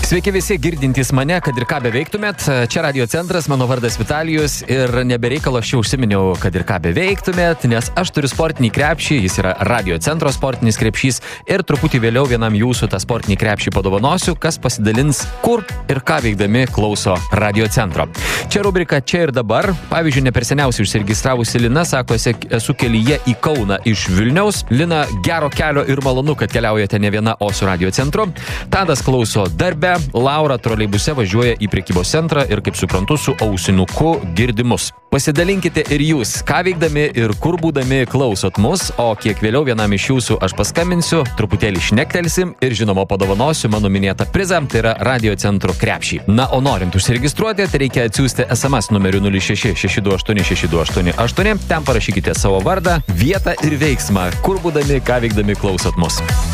Sveiki visi girdintys mane, kad ir ką beveiktumėt. Čia Radio centras, mano vardas Vitalijus ir nebereikalo aš čia užsiminiau, kad ir ką beveiktumėt, nes aš turiu sportinį krepšį, jis yra Radio centro sportinis krepšys ir truputį vėliau vienam jūsų tą sportinį krepšį padovanosiu, kas pasidalins, kur ir ką veikdami klauso Radio centro. Čia rubrika Čia ir dabar. Pavyzdžiui, ne per seniausiai užsiregistravusi Lina, sako, esu kelyje į Kauną iš Vilniaus. Lina, gero kelio ir malonu, kad keliaujate ne viena, o su Radio centru. Tadas klauso darbe. Laura troleibuse važiuoja į prekybos centrą ir, kaip suprantu, su ausinuku girdimus. Pasidalinkite ir jūs, ką veikdami ir kur būdami klausot mus, o kiek vėliau vienam iš jūsų aš paskambinsiu, truputėlį šnektelsim ir, žinoma, padovanosiu mano minėtą prizą, tai yra Radio centro krepšį. Na, o norint užsiregistruoti, tai reikia atsiųsti SMS numeriu 0666286288, ten parašykite savo vardą, vietą ir veiksmą, kur būdami, ką veikdami klausot mus.